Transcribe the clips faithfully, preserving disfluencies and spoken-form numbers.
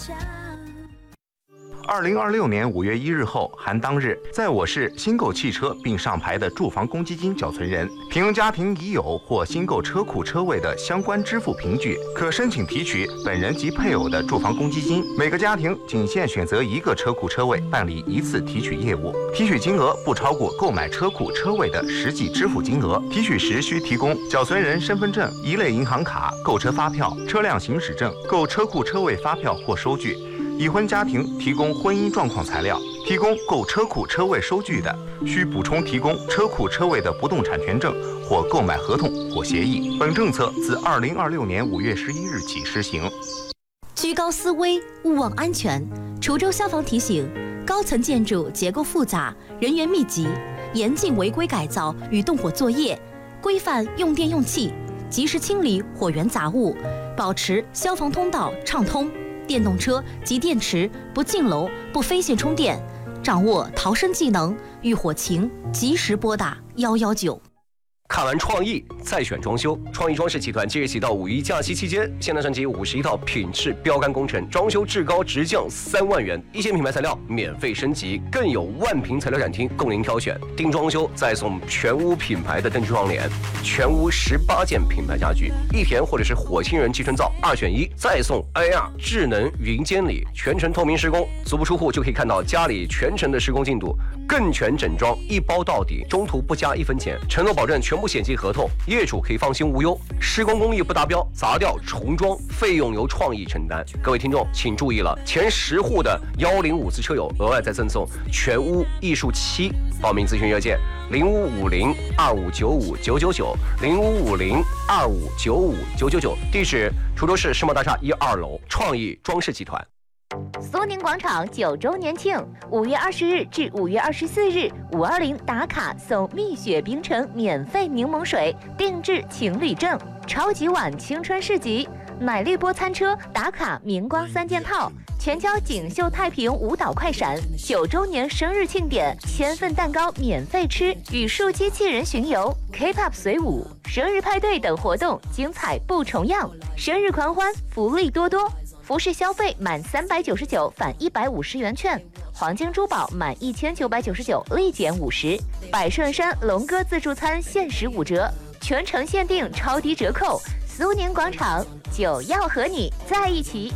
二零二六年五月一日后含当日，在我市新购汽车并上牌的住房公积金缴存人，凭用家庭已有或新购车库车位的相关支付凭据，可申请提取本人及配偶的住房公积金。每个家庭仅限选择一个车库车位办理一次提取业务，提取金额不超过购买车库车位的实际支付金额。提取时需提供缴存人身份证、一类银行卡、购车发票、车辆行驶证、购车库车位发票或收据。已婚家庭提供婚姻状况材料，提供购车库车位收据的，需补充提供车库车位的不动产权证或购买合同或协议。本政策自二零二六年五月十一日起施行。 居高思危，勿忘安全。滁州消防提醒：高层建筑结构复杂，人员密集，严禁违规改造与动火作业，规范用电用气，及时清理火源杂物，保持消防通道畅通。电动车及电池不进楼、不飞线充电，掌握逃生技能，遇火情及时拨打一一九。 看完创意再选装修，创意装饰集团即日起到五一假期期间，限量升级五十一套品质标杆工程，装修至高直降三万元，一线品牌材料免费升级，更有万平材料展厅供您挑选。定装修再送全屋品牌的灯具窗帘，全屋十八件品牌家具，一田或者是火星人集成灶二选一，再送 A R 智能云监理，全程透明施工，足不出户就可以看到家里全程的施工进度，更全整装一包到底，中途不加一分钱，承诺保证全部险期合同，业主可以放心无忧。施工工艺不达标，砸掉重装，费用由创意承担。各位听众请注意了，前十户的幺零五次车友额外再赠送全屋艺术漆。报名咨询热线零五五零二五九五九九九零五五零二五九五九九九，地址滁州市世贸大厦一二楼，创意装饰集团。 苏宁广场九周年庆，五月二十日至五月二十四日，五二零打卡送蜜雪冰城免费柠檬水，定制情侣证，超级碗青春市集，奶绿波餐车打卡明光三件套，全交锦绣太平舞蹈快闪，九周年生日庆典，千份蛋糕免费吃，语数机器人巡游 ，K-pop 随舞，生日派对等活动精彩不重样，生日狂欢福利多多。服饰消费满三百九十九返一百五十元券，黄金珠宝满一千九百九十九立减五十，百顺山龙哥自助餐限时五折，全程限定超低折扣。苏宁广场就要和你在一起。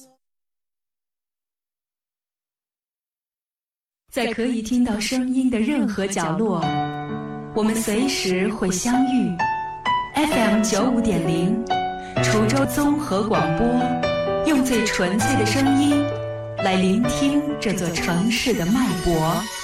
在可以听到声音的任何角落，我们随时会相遇。F M 九五点零，滁州综合广播。用最纯粹的声音来聆听这座城市的脉搏。